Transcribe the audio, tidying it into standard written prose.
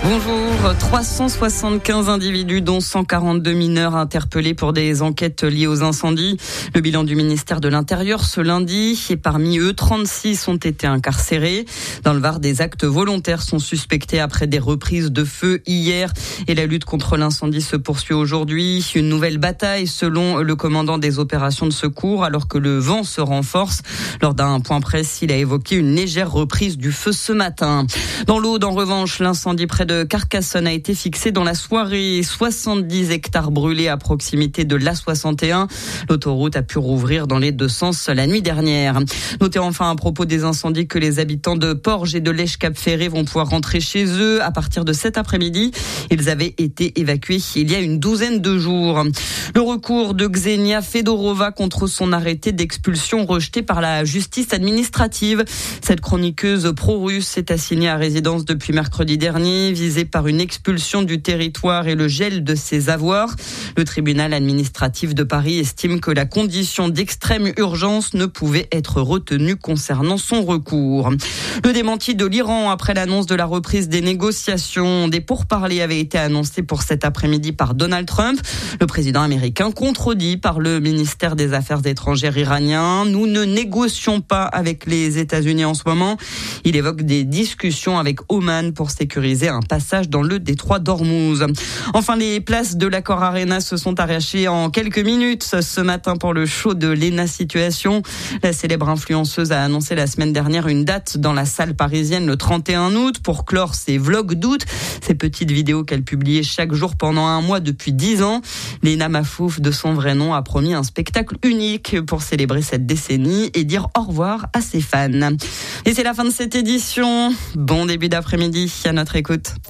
Bonjour, 375 individus dont 142 mineurs interpellés pour des enquêtes liées aux incendies. Le bilan du ministère de l'Intérieur ce lundi et parmi eux, 36 ont été incarcérés. Dans le Var, des actes volontaires sont suspectés après des reprises de feu hier et la lutte contre l'incendie se poursuit aujourd'hui. Une nouvelle bataille selon le commandant des opérations de secours alors que le vent se renforce. Lors d'un point presse, il a évoqué une légère reprise du feu ce matin. Dans l'Aude, en revanche, l'incendie près de Carcassonne a été fixé dans la soirée. 70 hectares brûlés à proximité de l'A61. L'autoroute a pu rouvrir dans les deux sens la nuit dernière. Notez enfin à propos des incendies que les habitants de Porges et de Lèche-Cap-Ferré vont pouvoir rentrer chez eux à partir de cet après-midi. Ils avaient été évacués il y a une douzaine de jours. Le recours de Ksenia Fedorova contre son arrêté d'expulsion rejeté par la justice administrative. Cette chroniqueuse pro-russe est assignée à résidence depuis mercredi dernier, visée par une expulsion du territoire et le gel de ses avoirs. Le tribunal administratif de Paris estime que la condition d'extrême urgence ne pouvait être retenue concernant son recours. Le démenti de l'Iran après l'annonce de la reprise des négociations. Des pourparlers avaient été annoncés pour cet après-midi par Donald Trump. Le président américain contredit par le ministère des Affaires étrangères iranien. Nous ne négocions pas avec les États-Unis en ce moment. Il évoque des discussions avec Oman pour sécuriser un passage dans le détroit d'Ormuz. Enfin, les places de l'Accor Arena se sont arrachées en quelques minutes ce matin pour le show de Léna Situation. La célèbre influenceuse a annoncé la semaine dernière une date dans la salle parisienne le 31 août pour clore ses vlogs d'août, ces petites vidéos qu'elle publiait chaque jour pendant un mois depuis 10 ans. Léna Mafouf, de son vrai nom, a promis un spectacle unique pour célébrer cette décennie et dire au revoir à ses fans. Et c'est la fin de cette édition. Bon début d'après-midi à notre écoute.